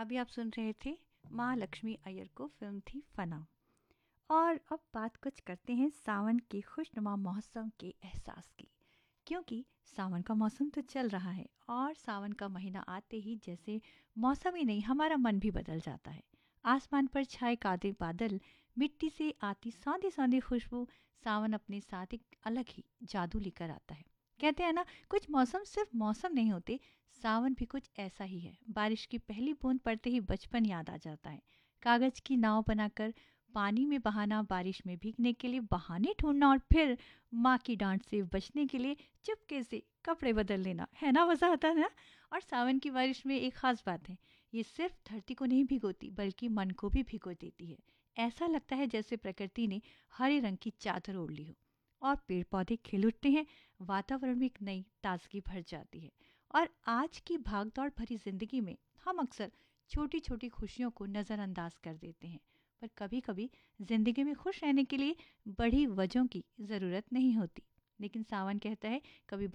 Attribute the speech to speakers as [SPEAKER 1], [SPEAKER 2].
[SPEAKER 1] अभी आप सुन रहे थे महालक्ष्मी अय्यर को, फिल्म थी फना। और अब बात कुछ करते हैं सावन के खुशनुमा मौसम के एहसास की, क्योंकि सावन का मौसम तो चल रहा है और सावन का महीना आते ही जैसे मौसम ही नहीं हमारा मन भी बदल जाता है। आसमान पर छाए काले बादल, मिट्टी से आती सौंधी सौंधी खुशबू, सावन अपने साथ एक अलग ही जादू लेकर आता है। कहते हैं ना, कुछ मौसम सिर्फ मौसम नहीं होते, सावन भी कुछ ऐसा ही है। बारिश की पहली बूंद पड़ते ही बचपन याद आ जाता है। कागज की नाव बनाकर पानी में बहाना, बारिश में भीगने के लिए बहाने ढूंढना और फिर माँ की डांट से बचने के लिए चुपके से कपड़े बदल लेना, है ना, मज़ा आता है ना। और सावन की बारिश में एक खास बात है, ये सिर्फ धरती को नहीं भिगोती बल्कि मन को भी भिगो देती है। ऐसा लगता है जैसे प्रकृति ने हरे रंग की चादर ओढ़ ली हो और पेड़ पौधे खिल उठते हैं, वातावरण में एक नई ताजगी भर जाती है। और आज की भागदौड़ भरी जिंदगी में हम अक्सर छोटी छोटी खुशियों को नज़रअंदाज कर देते हैं, पर कभी कभी जिंदगी में खुश रहने के लिए बड़ी वजहों की ज़रूरत नहीं होती। लेकिन सावन कहता है, कभी